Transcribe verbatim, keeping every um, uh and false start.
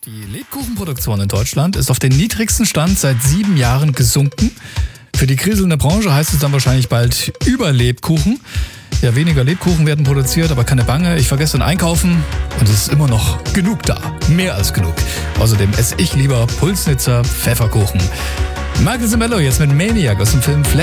Die Lebkuchenproduktion in Deutschland ist auf den niedrigsten Stand seit sieben Jahren gesunken. Für die kriselnde Branche heißt es dann wahrscheinlich bald Überlebkuchen. Ja, weniger Lebkuchen werden produziert, aber keine Bange. Ich war gestern einkaufen und es ist immer noch genug da. Mehr als genug. Außerdem esse ich lieber Pulsnitzer Pfefferkuchen. Michael Sembello jetzt mit Maniac aus dem Film Flash.